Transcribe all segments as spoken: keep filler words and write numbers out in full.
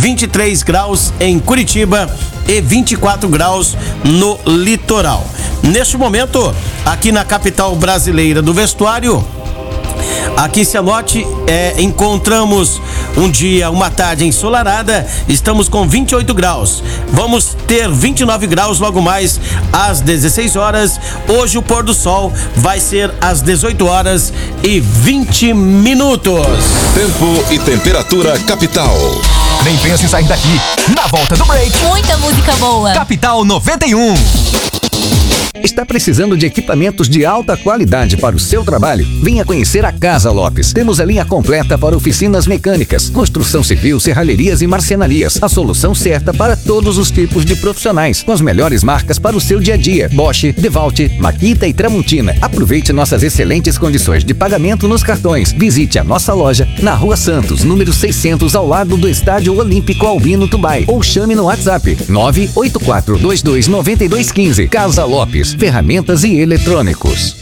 vinte e três graus em Curitiba e vinte e quatro graus no litoral. Neste momento, aqui na capital brasileira do vestuário, aqui em Cianorte, é, encontramos um dia, uma tarde ensolarada, estamos com vinte e oito graus. Vamos ter vinte e nove graus logo mais às dezesseis horas. Hoje o pôr do sol vai ser às dezoito horas e vinte minutos. Tempo e temperatura capital. Nem pense em sair daqui. Na volta do break. Muita música boa. Capital noventa e um. Está precisando de equipamentos de alta qualidade para o seu trabalho? Venha conhecer a Casa Lopes. Temos a linha completa para oficinas mecânicas, construção civil, serralherias e marcenarias. A solução certa para todos os tipos de profissionais, com as melhores marcas para o seu dia a dia. Bosch, DeWalt, Makita e Tramontina. Aproveite nossas excelentes condições de pagamento nos cartões. Visite a nossa loja na Rua Santos, número seiscentos, ao lado do Estádio Olímpico Albino Tubai. Ou chame no WhatsApp nove oito quatro dois dois nove dois um cinco. Casa Lopes, ferramentas e eletrônicos.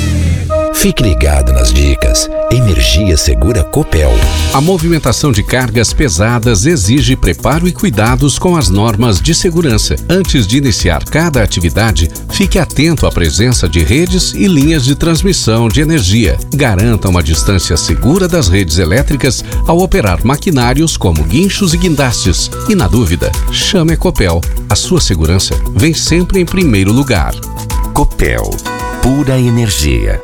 Fique ligado nas dicas. Energia Segura Copel. A movimentação de cargas pesadas exige preparo e cuidados com as normas de segurança. Antes de iniciar cada atividade, fique atento à presença de redes e linhas de transmissão de energia. Garanta uma distância segura das redes elétricas ao operar maquinários como guinchos e guindastes. E na dúvida, chame a Copel. A sua segurança vem sempre em primeiro lugar. Copel. Pura energia.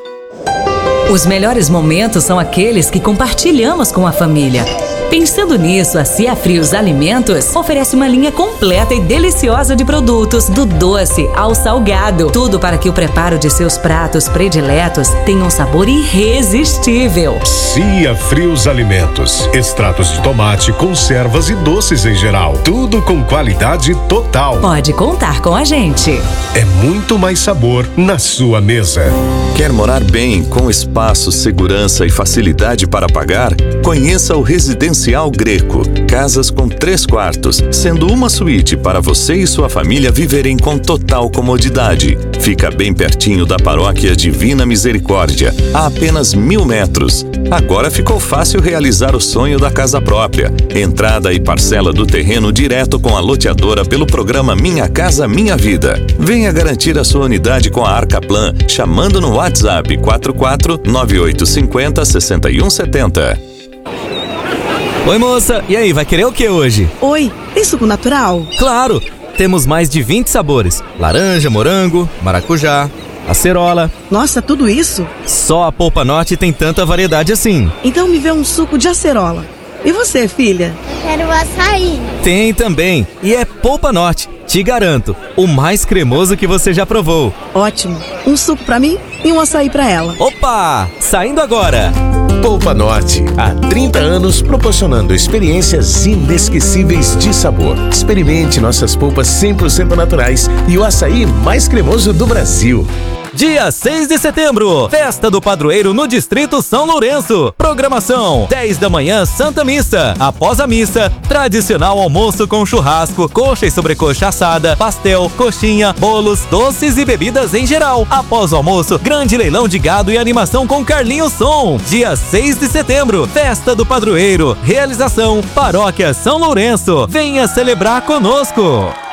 Os melhores momentos são aqueles que compartilhamos com a família. Pensando nisso, a Cia Frios Alimentos oferece uma linha completa e deliciosa de produtos, do doce ao salgado. Tudo para que o preparo de seus pratos prediletos tenha um sabor irresistível. Cia Frios Alimentos. Extratos de tomate, conservas e doces em geral. Tudo com qualidade total. Pode contar com a gente. É muito mais sabor na sua mesa. Quer morar bem, com espaço, segurança e facilidade para pagar? Conheça o Residencial Greco. Casas com três quartos, sendo uma suíte para você e sua família viverem com total comodidade. Fica bem pertinho da Paróquia Divina Misericórdia, a apenas mil metros. Agora ficou fácil realizar o sonho da casa própria. Entrada e parcela do terreno direto com a loteadora pelo programa Minha Casa Minha Vida. Venha garantir a sua unidade com a Arcaplan, chamando no WhatsApp quatro quatro nove oito cinco zero seis um sete zero. Oi, moça, e aí, vai querer o que hoje? Oi, tem suco natural? Claro, temos mais de vinte sabores: laranja, morango, maracujá, acerola. Nossa, tudo isso? Só a Polpa Norte tem tanta variedade assim. Então me vê um suco de acerola. E você, filha? Quero açaí. Tem também, e é Polpa Norte, te garanto, o mais cremoso que você já provou. Ótimo, um suco pra mim e um açaí pra ela. Opa, saindo agora! Polpa Norte, há trinta anos proporcionando experiências inesquecíveis de sabor. Experimente nossas polpas cem por cento naturais e o açaí mais cremoso do Brasil. Dia seis de setembro, Festa do Padroeiro no Distrito São Lourenço. Programação: dez da manhã, Santa Missa. Após a missa, tradicional almoço com churrasco, coxa e sobrecoxa assada, pastel, coxinha, bolos, doces e bebidas em geral. Após o almoço, grande leilão de gado e animação com Carlinhos Som. Dia seis de setembro, Festa do Padroeiro. Realização: Paróquia São Lourenço. Venha celebrar conosco.